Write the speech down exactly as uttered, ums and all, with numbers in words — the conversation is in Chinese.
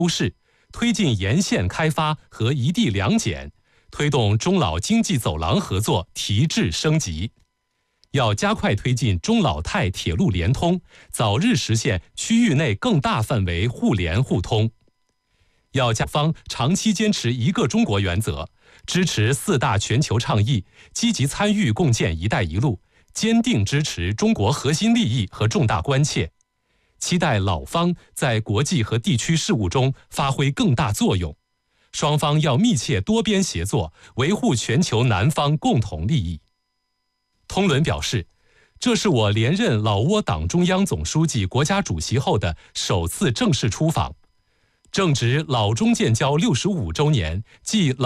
都市，推进沿线开发和一地两检，推动中老经济走廊合作提质升级。要加快推进中老泰铁路联通，早日实现区域内更大范围互联互通。要加方长期坚持一个中国原则，支持四大全球倡议，积极参与共建“一带一路”，坚定支持中国核心利益和重大关切。期待老方在国际和地区事务中发挥更大作用。双方要密切多边协作，维护全球南方共同利益。通伦表示，这是我连任老挝党中央总书记、国家主席后的首次正式出访。正值老中建交六十五周年，即老